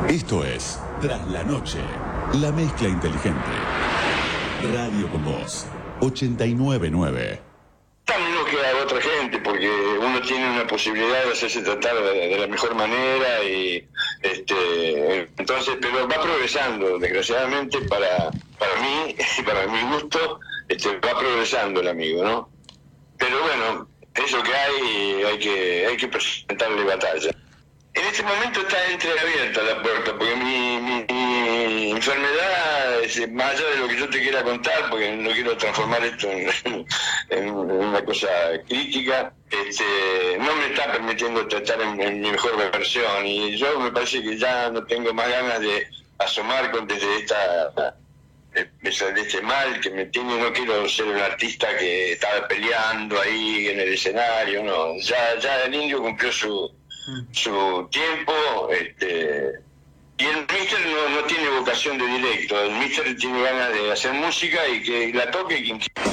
Esto es Tras la Noche, la mezcla inteligente. Radio con Voz, 89.9. También lo que a otra gente, porque uno tiene una posibilidad de hacerse tratar de la mejor manera y entonces, pero va progresando, desgraciadamente para mí y para mi gusto, va progresando el amigo, ¿no? Pero bueno, eso que hay que presentarle batalla. En este momento está entreabierta la puerta, porque mi enfermedad, más allá de lo que yo te quiera contar, porque no quiero transformar esto en una cosa crítica, no me está permitiendo tratar en mi mejor versión, y yo me parece que ya no tengo más ganas de asomar desde de este mal que me tiene. No quiero ser un artista que estaba peleando ahí en el escenario, no, ya el indio cumplió su tiempo, y el Mister no tiene vocación de directo, el Mister tiene ganas de hacer música y que la toque quien quiera.